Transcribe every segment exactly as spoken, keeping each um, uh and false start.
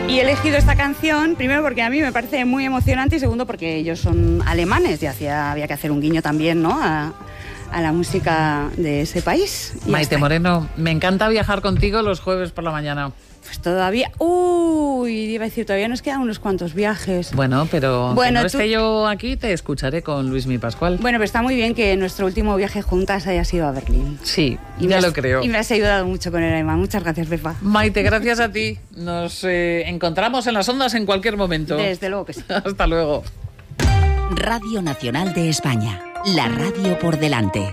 Y he elegido esta canción, primero porque a mí me parece muy emocionante y segundo porque ellos son alemanes y hacía, había que hacer un guiño también, ¿no?, a, a la música de ese país. Y Maite Moreno, me encanta viajar contigo los jueves por la mañana. Pues todavía... Uy, iba a decir, todavía nos quedan unos cuantos viajes. Bueno, pero bueno, si no tú... esté yo aquí, te escucharé con Luismi Pascual. Bueno, pero está muy bien que nuestro último viaje juntas haya sido a Berlín. Sí, y ya has, lo creo. Y me has ayudado mucho con el Aima. Muchas gracias, Pepa. Maite, gracias a ti. Nos eh, encontramos en las ondas en cualquier momento. Desde luego que sí. Hasta luego. Radio Nacional de España. La radio por delante.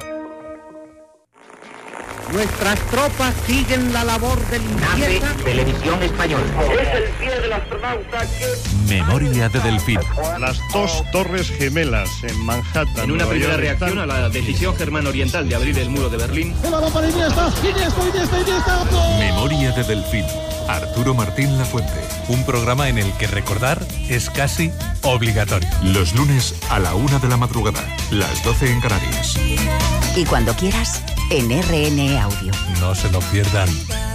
Nuestras tropas siguen la labor de limpieza. Nace Televisión Española. Es el día del astronauta que... Memoria de Delfín. Las dos torres gemelas en Manhattan. En una primera reacción a la decisión germano-oriental de abrir el muro de Berlín. Memoria de Delfín. Arturo Martín Lafuente. Un programa en el que recordar es casi obligatorio. Los lunes a la una de la madrugada. Las doce en Canarias. Y cuando quieras, en R N E Audio. No se lo pierdan.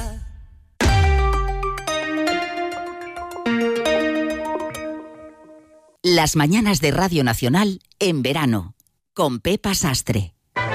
Las mañanas de Radio Nacional en verano, con Pepa Sastre.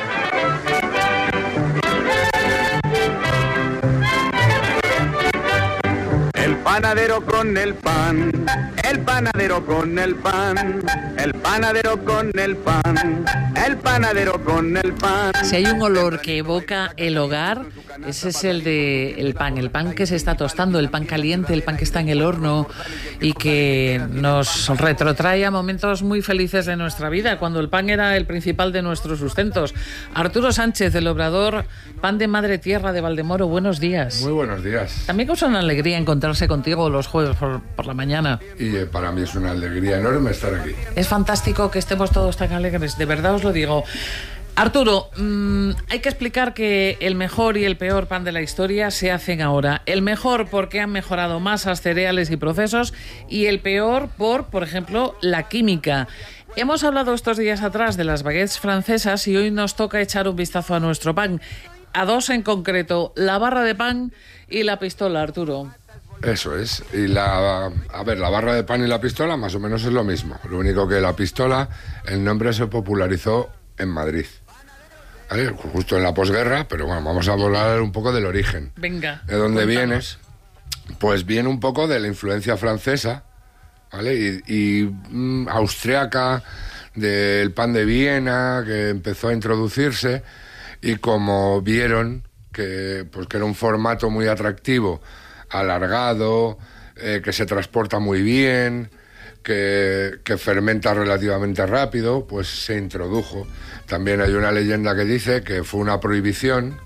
El panadero con el pan, el panadero con el pan, el panadero con el pan, el panadero con el pan. Si hay un olor que evoca el hogar, ese es el de el pan, el pan que se está tostando, el pan caliente, el pan que está en el horno y que nos retrotrae a momentos muy felices de nuestra vida, cuando el pan era el principal de nuestros sustentos. Arturo Sánchez, del Obrador Pan de Madre Tierra de Valdemoro, buenos días. Muy buenos días. También causa una alegría encontrarse contigo los jueves por, por la mañana. Y eh, para mí es una alegría enorme estar aquí. Es fantástico que estemos todos tan alegres, de verdad os lo digo. Arturo, mmm, hay que explicar que el mejor y el peor pan de la historia se hacen ahora. El mejor porque han mejorado masas, cereales y procesos, y el peor por, por ejemplo, la química. Hemos hablado estos días atrás de las baguettes francesas y hoy nos toca echar un vistazo a nuestro pan. A dos en concreto, la barra de pan y la pistola, Arturo. Eso es. Y la, a ver, la barra de pan y la pistola más o menos es lo mismo. Lo único que la pistola, el nombre se popularizó en Madrid. ¿Vale? Justo en la posguerra, pero bueno, vamos a hablar un poco del origen. Venga. ¿De dónde cuéntanos. viene? Pues viene un poco de la influencia francesa, ¿vale? Y, y mm, austriaca, del pan de Viena, que empezó a introducirse, y como vieron que, pues, que era un formato muy atractivo, alargado, eh, que se transporta muy bien, que, que fermenta relativamente rápido, pues se introdujo. También hay una leyenda que dice que fue una prohibición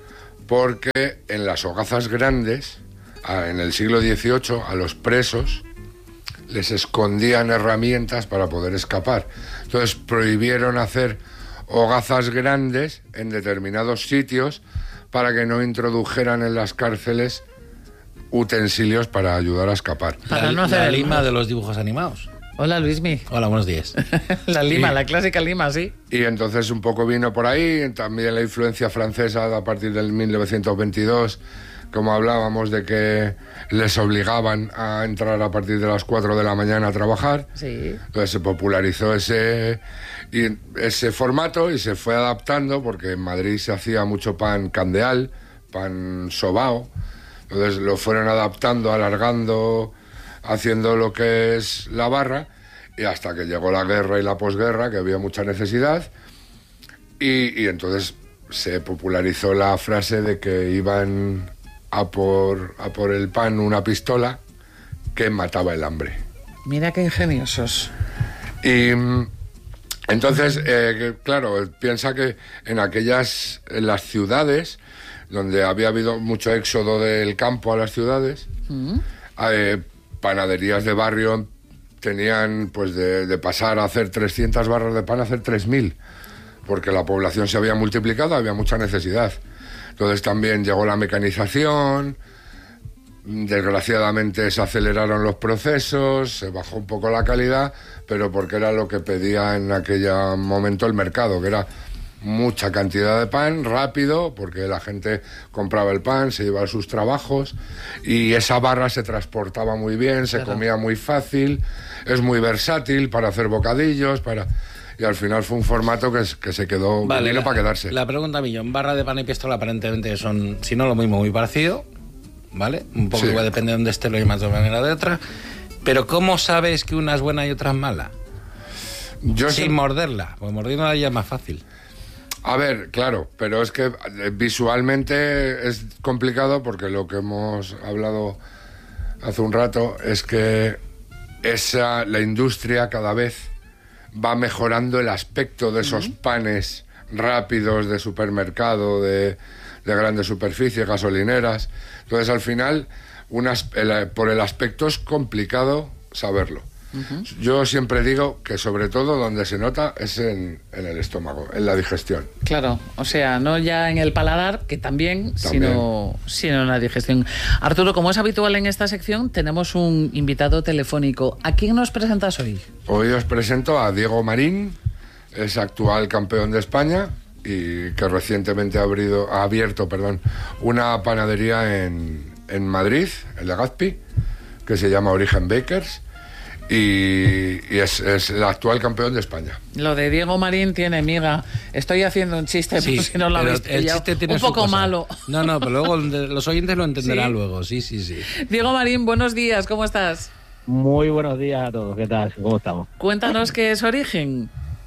porque en las hogazas grandes, en el siglo dieciocho, a los presos les escondían herramientas para poder escapar. Entonces prohibieron hacer hogazas grandes en determinados sitios para que no introdujeran en las cárceles utensilios para ayudar a escapar. Para la, no hacer la el... lima de los dibujos animados. Hola, Luismi. Hola, buenos días. La lima, y, la clásica lima, sí. Y entonces un poco vino por ahí, también la influencia francesa a partir del mil novecientos veintidós, como hablábamos de que les obligaban a entrar a partir de las cuatro de la mañana a trabajar. Sí. Entonces se popularizó ese, y ese formato y se fue adaptando, porque en Madrid se hacía mucho pan candeal, pan sobao. Entonces lo fueron adaptando, alargando, haciendo lo que es la barra, y hasta que llegó la guerra y la posguerra, que había mucha necesidad, y, y entonces se popularizó la frase de que iban a por, a por el pan una pistola que mataba el hambre. Mira qué ingeniosos. Y entonces, eh, claro, piensa que en aquellas, en las ciudades, donde había habido mucho éxodo del campo a las ciudades, mm. eh, panaderías de barrio tenían pues de, de pasar a hacer trescientas barras de pan a hacer tres mil, porque la población se había multiplicado, había mucha necesidad. Entonces también llegó la mecanización, desgraciadamente se aceleraron los procesos, se bajó un poco la calidad, pero porque era lo que pedía en aquel momento el mercado, que era mucha cantidad de pan, rápido, porque la gente compraba el pan, se iba a sus trabajos, y esa barra se transportaba muy bien, se claro. comía muy fácil, es muy versátil para hacer bocadillos, para... y al final fue un formato que, que se quedó vale, vino la, para quedarse. La pregunta millón, barra de pan y pistola aparentemente son, si no lo mismo, muy parecido, ¿vale? Un poco sí. igual, depende de dónde esté, lo llamas de una manera o de otra, pero ¿cómo sabes que una es buena y otra es mala? Yo Sin sé... morderla, porque mordiéndola ya es más fácil. A ver, claro, pero es que visualmente es complicado porque lo que hemos hablado hace un rato es que esa, la industria cada vez va mejorando el aspecto de esos uh-huh. panes rápidos de supermercado, de, de grandes superficies, gasolineras. Entonces, al final, unas, el, por el aspecto es complicado saberlo. Uh-huh. Yo siempre digo que sobre todo donde se nota es en, en el estómago, en la digestión. Claro, o sea, no ya en el paladar, que también, también. Sino, sino en la digestión. Arturo, como es habitual en esta sección, tenemos un invitado telefónico. ¿A quién nos presentas hoy? Hoy os presento a Diego Marín, es actual campeón de España y que recientemente ha, abrido, ha abierto perdón, una panadería en, en Madrid, en Legazpi, que se llama Origen Bakers. Y, y es, es el actual campeón de España. Lo de Diego Marín tiene miga. Estoy haciendo un chiste, sí, por si no lo habéis pillado. Un poco malo. No, no, pero luego los oyentes lo entenderán ¿Sí? luego. Sí, sí, sí. Diego Marín, buenos días, ¿cómo estás? Muy buenos días a todos, ¿qué tal? ¿Cómo estamos? Cuéntanos qué es Origen.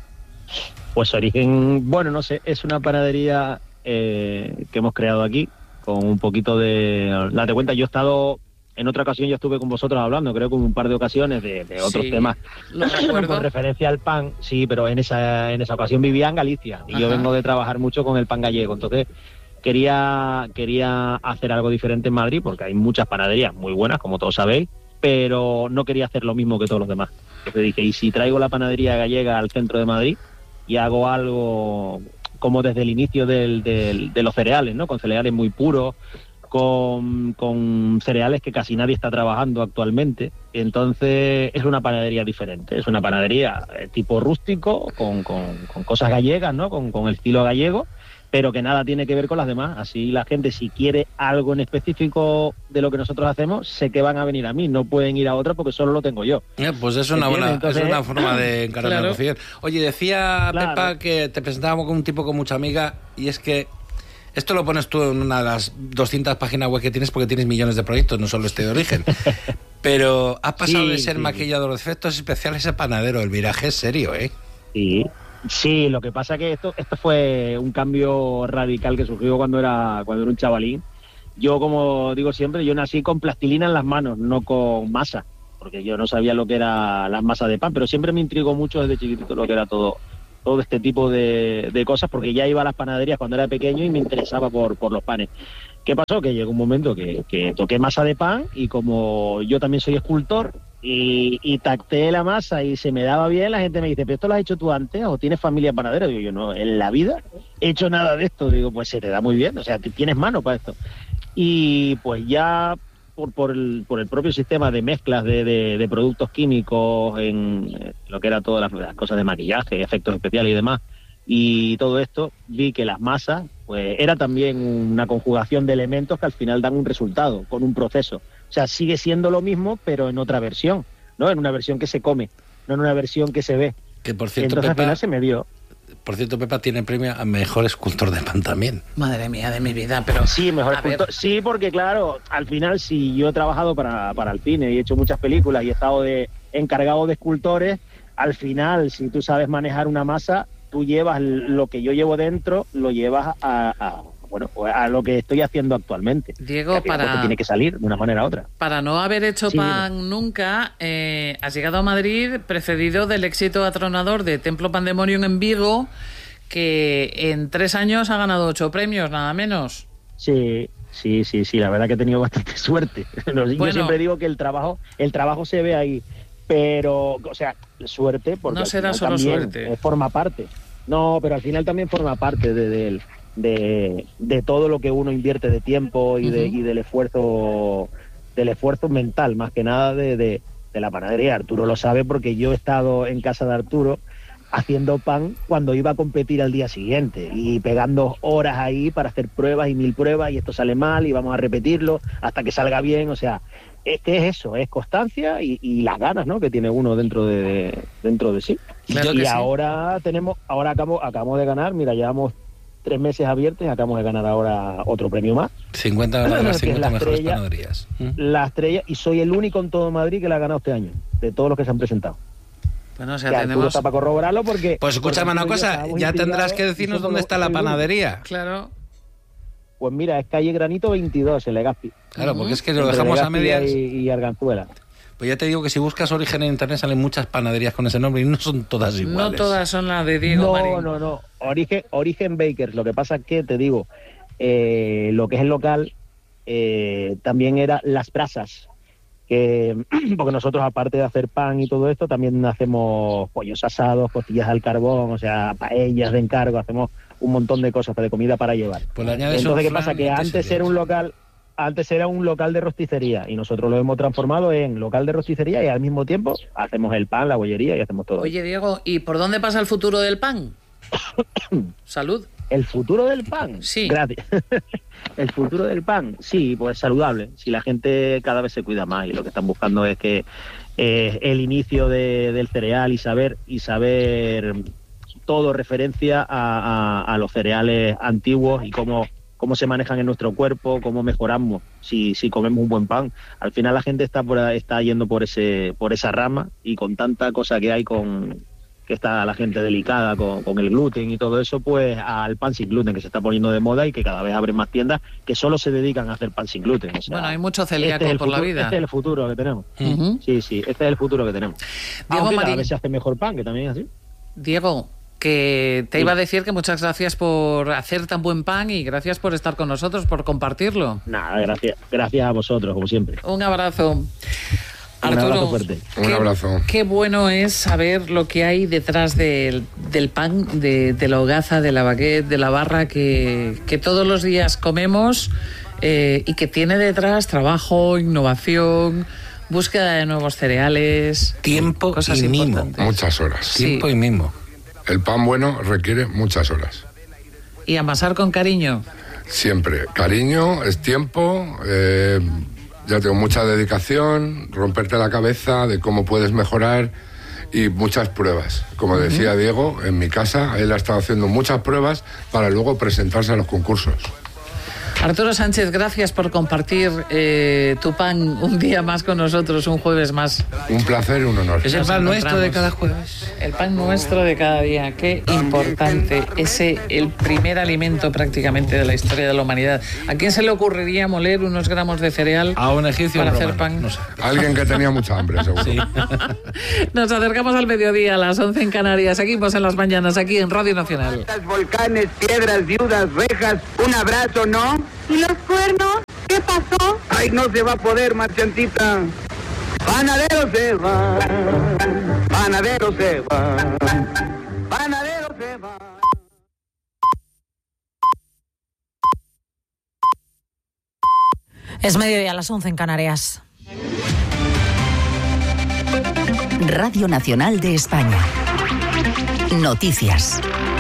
Pues Origen, bueno, no sé, es una panadería eh, que hemos creado aquí con un poquito de... Date cuenta, yo he estado... En otra ocasión yo estuve con vosotros hablando, creo que un par de ocasiones de, de otros sí, temas con referencia al pan, sí, pero en esa en esa ocasión vivía en Galicia y Ajá. yo vengo de trabajar mucho con el pan gallego, entonces quería quería hacer algo diferente en Madrid porque hay muchas panaderías muy buenas, como todos sabéis, pero no quería hacer lo mismo que todos los demás. Entonces dije, ¿y si traigo la panadería gallega al centro de Madrid y hago algo como desde el inicio del, del, de los cereales, ¿no? Con cereales muy puros, Con, con cereales que casi nadie está trabajando actualmente. Entonces es una panadería diferente, es una panadería tipo rústico, con, con, con cosas gallegas, ¿no? Con, con el estilo gallego, pero que nada tiene que ver con las demás. Así la gente, si quiere algo en específico de lo que nosotros hacemos, sé que van a venir a mí, no pueden ir a otra porque solo lo tengo yo. Eh, pues es una buena, Entonces, es una forma de encarar claro. la negociación. Oye, decía claro. Pepa que te presentábamos con un tipo con mucha amiga, y es que esto lo pones tú en una de las doscientas páginas web que tienes porque tienes millones de proyectos, no solo este de Origen. Pero has pasado sí, de ser sí. maquillador de efectos especiales a panadero. El viraje es serio, ¿eh? Sí, sí, lo que pasa que esto esto fue un cambio radical que surgió cuando era cuando era un chavalín. Yo, como digo siempre, yo nací con plastilina en las manos, no con masa, porque yo no sabía lo que era la masa de pan, pero siempre me intrigó mucho desde chiquitito lo que era todo... todo este tipo de, de cosas, porque ya iba a las panaderías cuando era pequeño y me interesaba por, por los panes. ¿Qué pasó? Que llegó un momento que, que toqué masa de pan y como yo también soy escultor y, y tacté la masa y se me daba bien, la gente me dice, ¿pero esto lo has hecho tú antes o tienes familia panadera? Digo yo, no, en la vida he hecho nada de esto. Digo, pues se te da muy bien, o sea, tienes mano para esto. Y pues ya... Por, por, el, por el propio sistema de mezclas de, de, de productos químicos en eh, lo que era todas las, las cosas de maquillaje, efectos especiales y demás, y todo esto, vi que las masas pues era también una conjugación de elementos que al final dan un resultado, con un proceso. O sea, sigue siendo lo mismo, pero en otra versión, ¿no? En una versión que se come, no en una versión que se ve. Que por cierto, entonces Pepa, al final se me dio. Por cierto, Pepa tiene premio a mejor escultor de pan también. Madre mía de mi vida, pero... Sí, mejor escultor. Sí, porque claro, al final si yo he trabajado para, para el cine y he hecho muchas películas y he estado de encargado de escultores, al final, si tú sabes manejar una masa, tú llevas lo que yo llevo dentro, lo llevas a... a bueno, a lo que estoy haciendo actualmente. Diego, para... tiene que salir de una manera u otra. Para no haber hecho sí. pan nunca, eh, has llegado a Madrid precedido del éxito atronador de Templo Pandemonium en Vigo, que en tres años ha ganado ocho premios, nada menos. Sí, sí, sí, sí, la verdad que he tenido bastante suerte. Yo bueno, siempre digo que el trabajo, el trabajo se ve ahí, pero, o sea, suerte, porque no será solo suerte. Forma parte. No, pero al final también forma parte de, de él. De, de todo lo que uno invierte de tiempo y, uh-huh. de, y del esfuerzo del esfuerzo mental, más que nada de, de, de la panadería. Arturo lo sabe porque yo he estado en casa de Arturo haciendo pan cuando iba a competir al día siguiente y pegando horas ahí para hacer pruebas y mil pruebas, y esto sale mal y vamos a repetirlo hasta que salga bien. O sea, es que es eso, es constancia y, y las ganas, ¿no?, que tiene uno dentro de dentro de sí. Claro y que ahora sí. tenemos, ahora acabamos, acabamos de ganar, mira, llevamos tres meses abiertos y acabamos de ganar ahora otro premio más. cincuenta de las cincuenta mejores estrella, panaderías. ¿Mm? La estrella, y soy el único en todo Madrid que la ha ganado este año, de todos los que se han presentado. Bueno, o sea, que tenemos... está para corroborarlo porque... Pues escúchame una cosa, ya tendrás que decirnos dónde está la panadería. Claro. Pues mira, es calle Granito veintidós, en Legazpi. Claro, porque es que lo dejamos a medias. Y, y Arganzuela. Pues ya te digo que si buscas origen en internet salen muchas panaderías con ese nombre y no son todas iguales. No todas son las de Diego no, Marín. No, no, no. Origen, Origen Bakers. Lo que pasa es que, te digo, eh, lo que es el local eh, también era Las Brasas. Que, porque nosotros, aparte de hacer pan y todo esto, también hacemos pollos asados, costillas al carbón, o sea, paellas de encargo, hacemos un montón de cosas de comida para llevar. Pues le añades Entonces, ¿qué un pasa? flan Que y te antes sirves. era un local... Antes era un local de rosticería y nosotros lo hemos transformado en local de rosticería y al mismo tiempo hacemos el pan, la bollería y hacemos todo. Oye, Diego, ¿y por dónde pasa el futuro del pan? Salud. ¿El futuro del pan? Sí. Gracias. El futuro del pan, sí, pues saludable. Si la gente cada vez se cuida más y lo que están buscando es que eh, el inicio de, del cereal y saber y saber todo referencia a, a, a los cereales antiguos y cómo cómo se manejan en nuestro cuerpo, cómo mejoramos si, si comemos un buen pan. Al final la gente está por, está yendo por ese por esa rama, y con tanta cosa que hay, con que está la gente delicada con, con el gluten y todo eso, pues al pan sin gluten, que se está poniendo de moda y que cada vez abren más tiendas que solo se dedican a hacer pan sin gluten. O sea, bueno, hay mucho celíaco este por futuro, la vida. Este es el futuro que tenemos. Uh-huh. Sí, sí, este es el futuro que tenemos. Diego Aunque Marín, cada vez se hace mejor pan, que también es así. Diego, que te sí. iba a decir que muchas gracias por hacer tan buen pan y gracias por estar con nosotros, por compartirlo. Nada, gracias, gracias a vosotros, como siempre. Un abrazo. Un Arturo, abrazo fuerte. Qué, Un abrazo. Qué bueno es saber lo que hay detrás del, del pan, de, de la hogaza, de la baguette, de la barra que, que todos los días comemos eh, y que tiene detrás trabajo, innovación, búsqueda de nuevos cereales, tiempo cosas y mimo. importantes. Muchas horas. Tiempo Sí. y mimo. El pan bueno requiere muchas horas. Y amasar con cariño. Siempre. Cariño, es tiempo, eh, ya tengo mucha dedicación, romperte la cabeza de cómo puedes mejorar y muchas pruebas. Como decía uh-huh. Diego, en mi casa él ha estado haciendo muchas pruebas para luego presentarse a los concursos. Arturo Sánchez, gracias por compartir eh, tu pan un día más con nosotros, un jueves más. Un placer y un honor. Es el pan nuestro de cada jueves. El pan nuestro de cada día. Qué importante. Ese, el primer alimento prácticamente de la historia de la humanidad. ¿A quién se le ocurriría moler unos gramos de cereal a un egipcio para romano, hacer pan? No sé. Alguien que tenía mucha hambre, seguro. Sí. Nos acercamos al mediodía, a las once en Canarias. Seguimos en las mañanas, aquí en Radio Nacional. Volcanes, piedras, viudas, rejas, un abrazo, ¿no? ¿Y los cuernos? ¿Qué pasó? Ay, no se va a poder, marchantita. Panadero se va, panadero se va, panadero se va. Es mediodía, a las once en Canarias. Radio Nacional de España. Noticias.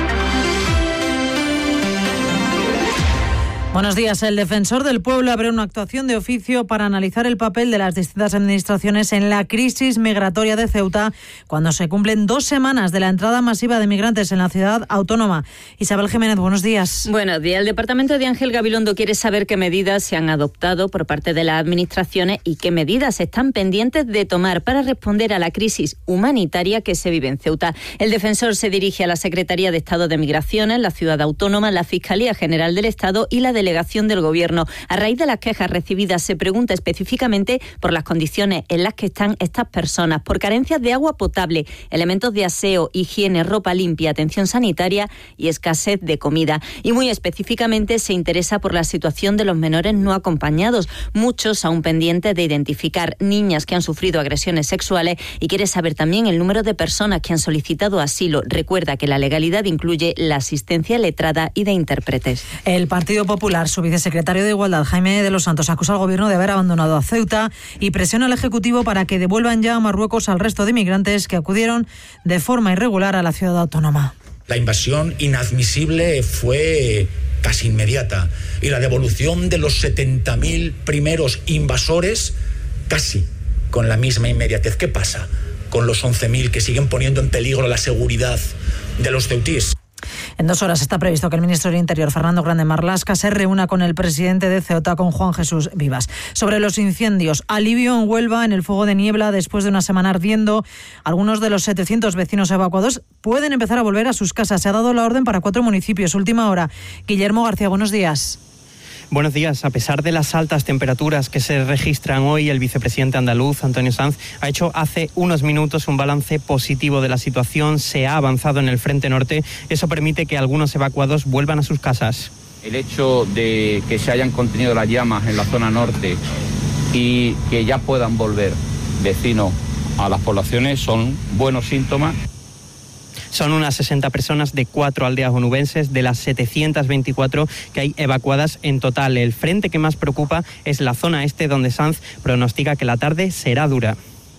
Buenos días. El defensor del pueblo abre una actuación de oficio para analizar el papel de las distintas administraciones en la crisis migratoria de Ceuta cuando se cumplen dos semanas de la entrada masiva de migrantes en la ciudad autónoma. Isabel Jiménez, buenos días. Buenos días. El departamento de Ángel Gabilondo quiere saber qué medidas se han adoptado por parte de las administraciones y qué medidas están pendientes de tomar para responder a la crisis humanitaria que se vive en Ceuta. El defensor se dirige a la Secretaría de Estado de Migraciones, la ciudad autónoma, la Fiscalía General del Estado y la Delegación del Gobierno. A raíz de las quejas recibidas se pregunta específicamente por las condiciones en las que están estas personas, por carencias de agua potable, elementos de aseo, higiene, ropa limpia, atención sanitaria y escasez de comida. Y muy específicamente se interesa por la situación de los menores no acompañados, muchos aún pendientes de identificar, niñas que han sufrido agresiones sexuales, y quiere saber también el número de personas que han solicitado asilo. Recuerda que la legalidad incluye la asistencia letrada y de intérpretes. El Partido Popular Popular. Su vicesecretario de Igualdad, Jaime de los Santos, acusa al Gobierno de haber abandonado a Ceuta y presiona al Ejecutivo para que devuelvan ya a Marruecos al resto de inmigrantes que acudieron de forma irregular a la ciudad autónoma. La invasión inadmisible fue casi inmediata y la devolución de los setenta mil primeros invasores casi con la misma inmediatez. ¿Qué pasa con los once mil que siguen poniendo en peligro la seguridad de los ceutíes? En dos horas está previsto que el ministro del Interior, Fernando Grande Marlaska, se reúna con el presidente de Ceuta, con Juan Jesús Vivas. Sobre los incendios, alivio en Huelva en el fuego de niebla después de una semana ardiendo. Algunos de los setecientos vecinos evacuados pueden empezar a volver a sus casas. Se ha dado la orden para cuatro municipios. Última hora. Guillermo García, buenos días. Buenos días. A pesar de las altas temperaturas que se registran hoy, el vicepresidente andaluz, Antonio Sanz, ha hecho hace unos minutos un balance positivo de la situación. Se ha avanzado en el frente norte. Eso permite que algunos evacuados vuelvan a sus casas. El hecho de que se hayan contenido las llamas en la zona norte y que ya puedan volver vecinos a las poblaciones son buenos síntomas. Son unas sesenta personas de cuatro aldeas onubenses de las setecientas veinticuatro que hay evacuadas en total. El frente que más preocupa es la zona este, donde Sanz pronostica que la tarde será dura.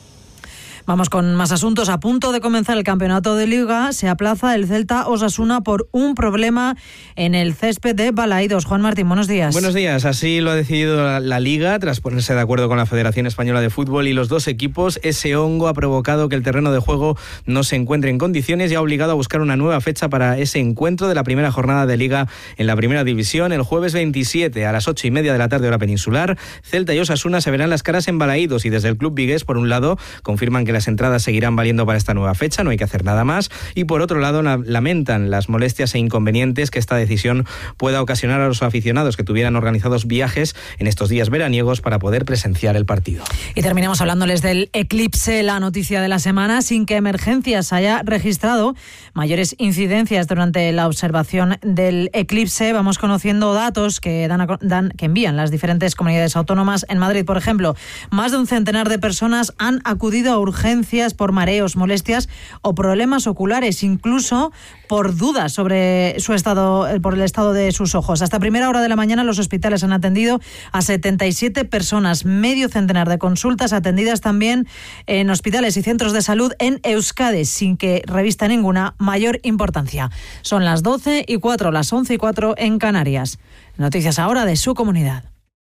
Vamos con más asuntos. A punto de comenzar el campeonato de Liga, se aplaza el Celta Osasuna por un problema en el césped de Balaídos. Juan Martín, buenos días. Buenos días. Así lo ha decidido la, la Liga, tras ponerse de acuerdo con la Federación Española de Fútbol y los dos equipos. Ese hongo ha provocado que el terreno de juego no se encuentre en condiciones y ha obligado a buscar una nueva fecha para ese encuentro de la primera jornada de Liga en la Primera División. El jueves veintisiete a las ocho y media de la tarde, hora peninsular, Celta y Osasuna se verán las caras en Balaídos, y desde el club vigués, por un lado, confirman que las entradas seguirán valiendo para esta nueva fecha, no hay que hacer nada más, y por otro lado lamentan las molestias e inconvenientes que esta decisión pueda ocasionar a los aficionados que tuvieran organizados viajes en estos días veraniegos para poder presenciar el partido. Y terminamos hablándoles del eclipse, la noticia de la semana, sin que Emergencias haya registrado mayores incidencias durante la observación del eclipse. Vamos conociendo datos que dan, a, dan que envían las diferentes comunidades autónomas. En Madrid, por ejemplo, más de un centenar de personas han acudido a urgencias por mareos, molestias o problemas oculares, incluso por dudas sobre su estado, por el estado de sus ojos. Hasta primera hora de la mañana los hospitales han atendido a setenta y siete personas, medio centenar de consultas atendidas también en hospitales y centros de salud en Euskadi, sin que revista ninguna mayor importancia. Son las doce y cuatro, las once y cuatro en Canarias. Noticias ahora de su comunidad.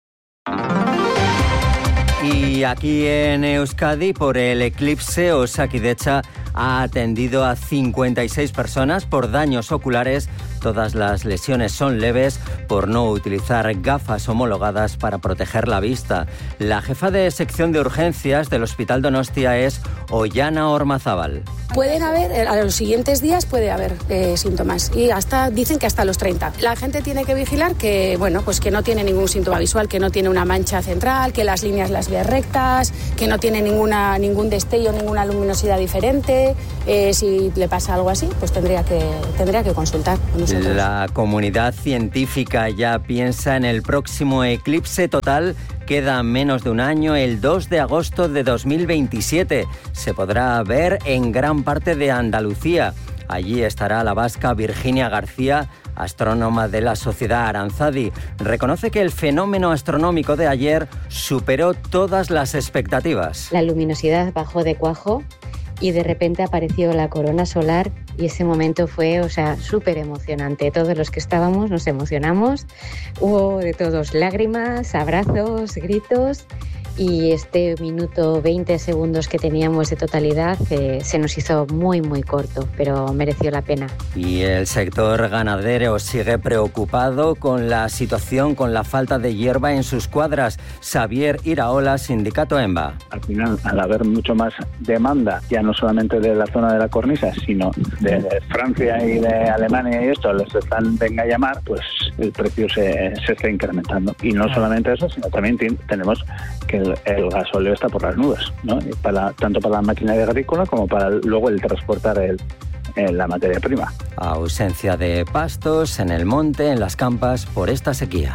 Y aquí en Euskadi, por el eclipse, Osakidetza ha atendido a cincuenta y seis personas por daños oculares. Todas las lesiones son leves por no utilizar gafas homologadas para proteger la vista. La jefa de sección de urgencias del Hospital Donostia es Ollana Ormazábal. Pueden haber, a los siguientes días puede haber eh, síntomas y hasta dicen que hasta los treinta. La gente tiene que vigilar que, bueno, pues que no tiene ningún síntoma visual, que no tiene una mancha central, que las líneas las ve rectas, que no tiene ninguna, ningún destello, ninguna luminosidad diferente. Eh, si le pasa algo así, pues tendría que, tendría que consultar con nosotros. La comunidad científica ya piensa en el próximo eclipse total. Queda menos de un año, el dos de agosto de dos mil veintisiete. Se podrá ver en gran parte de Andalucía. Allí estará la vasca Virginia García, astrónoma de la Sociedad Aranzadi. Reconoce que el fenómeno astronómico de ayer superó todas las expectativas. La luminosidad bajó de cuajo y de repente apareció la corona solar y ese momento fue, o sea, súper emocionante. Todos los que estábamos nos emocionamos, hubo de todos lágrimas, abrazos, gritos, y este minuto veinte segundos que teníamos de totalidad eh, se nos hizo muy muy corto, pero mereció la pena. Y el sector ganadero sigue preocupado con la situación, con la falta de hierba en sus cuadras. Xavier Iraola, Sindicato EMBA. Al final, al haber mucho más demanda, ya no solamente de la zona de la cornisa, sino de, de Francia y de Alemania y esto, les están venga a llamar, pues el precio se, se está incrementando. Y no solamente eso, sino también t- tenemos que el, el gasóleo está por las nubes, ¿no? Y para, tanto para la maquinaria agrícola como para el, luego el transportar el, el, la materia prima. Ausencia de pastos en el monte, en las campas, por esta sequía.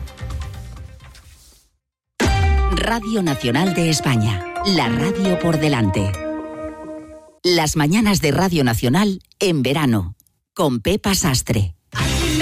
Radio Nacional de España, la radio por delante. Las mañanas de Radio Nacional en verano, con Pepa Sastre.